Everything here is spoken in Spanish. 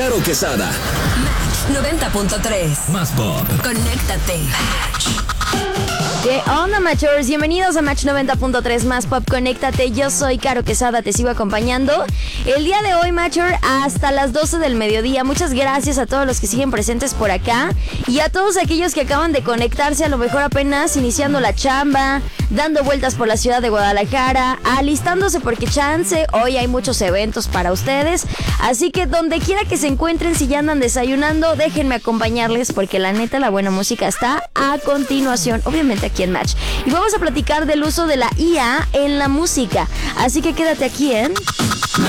Caro Quesada. Match 90.3. Más pop. Conéctate. ¿Qué onda, Matchers? Bienvenidos a Match 90.3 Más Pop, conéctate. Yo soy Caro Quesada, te sigo acompañando el día de hoy, Matcher, hasta las 12 del mediodía. Muchas gracias a todos los que siguen presentes por acá y a todos aquellos que acaban de conectarse, a lo mejor apenas iniciando la chamba, dando vueltas por la ciudad de Guadalajara, alistándose porque chance, hoy hay muchos eventos para ustedes. Así que donde quiera que se encuentren, si ya andan desayunando, déjenme acompañarles porque la neta la buena música está a continuación, obviamente aquí en Match. Y vamos a platicar del uso de la IA en la música. Así que quédate aquí en